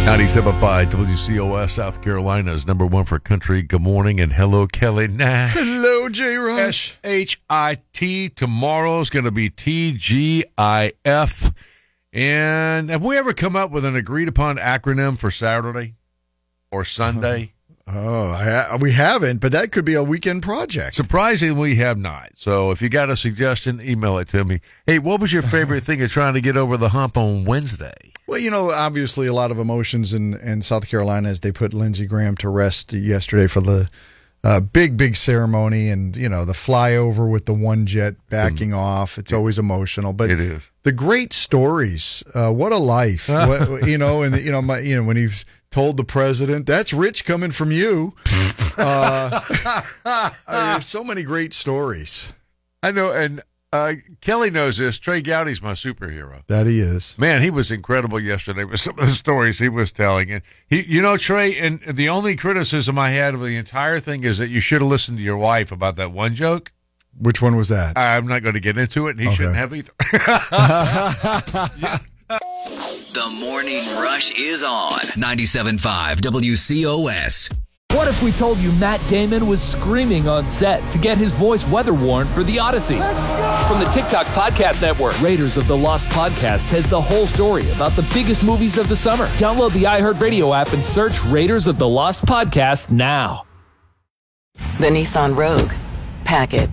97.5 WCOS, South Carolina's number one for country. Good morning and hello, Kelly Nash. Hello, J. Rush. SHIT. Tomorrow's going to be TGIF. And have we ever come up with an agreed upon acronym for Saturday or Sunday? We haven't, but that could be a weekend project. Surprisingly, we have not. So if you got a suggestion, email it to me. Hey, what was your favorite thing of trying to get over the hump on Wednesday? Well, obviously a lot of emotions in South Carolina as they put Lindsey Graham to rest yesterday for the big ceremony, and, the flyover with the one jet backing off. It's always emotional. But it is. The great stories, what a life. When he's told the president, that's rich coming from you. There's so many great stories. I know, and Kelly knows this. Trey Gowdy's my superhero. That he is. Man, he was incredible yesterday with some of the stories he was telling. And Trey, and the only criticism I had of the entire thing is that you should have listened to your wife about that one joke. Which one was that? I'm not going to get into it, and he shouldn't have either. The Morning Rush is on 97.5 WCOS. What if we told you Matt Damon was screaming on set to get his voice weather-worn for The Odyssey? From the TikTok Podcast Network, Raiders of the Lost Podcast has the whole story about the biggest movies of the summer. Download the iHeartRadio app and search Raiders of the Lost Podcast now. The Nissan Rogue. Pack it.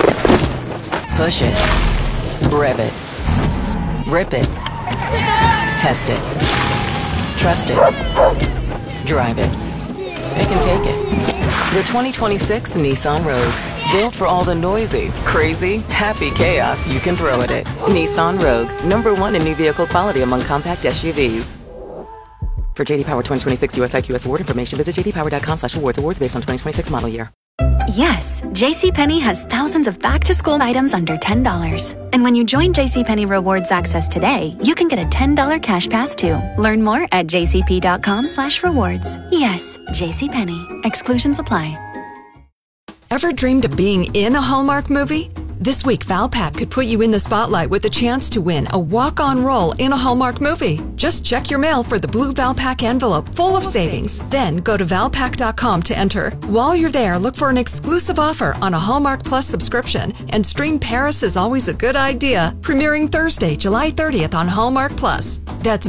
Push it. Rev it. Rip it. Test it. Trust it. Drive it. It can take it. The 2026 Nissan Rogue. Built for all the noisy, crazy, happy chaos you can throw at it. Nissan Rogue. #1 in new vehicle quality among compact SUVs. For JD Power 2026 US IQS award information, visit jdpower.com/awards. Awards based on 2026 model year. Yes, JCPenney has thousands of back-to-school items under $10. And when you join JCPenney Rewards Access today, you can get a $10 cash pass too. Learn more at jcp.com/rewards. Yes, JCPenney. Exclusions apply. Ever dreamed of being in a Hallmark movie? This week, Valpak could put you in the spotlight with a chance to win a walk-on role in a Hallmark movie. Just check your mail for the blue Valpak envelope full of savings. Then go to Valpak.com to enter. While you're there, look for an exclusive offer on a Hallmark Plus subscription and stream Paris is Always a Good Idea, premiering Thursday, July 30th on Hallmark Plus. That's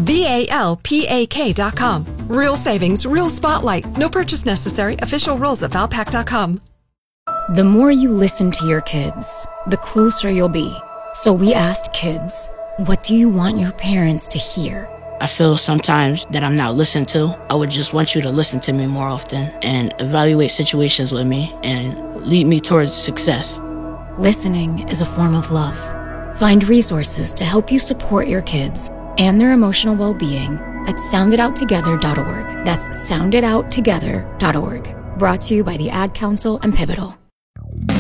VALPAK.com. Real savings, real spotlight. No purchase necessary. Official rules at Valpak.com. The more you listen to your kids, the closer you'll be. So we asked kids, what do you want your parents to hear? I feel sometimes that I'm not listened to. I would just want you to listen to me more often and evaluate situations with me and lead me towards success. Listening is a form of love. Find resources to help you support your kids and their emotional well-being at sounditouttogether.org. That's sounditouttogether.org. Brought to you by the Ad Council and Pivotal.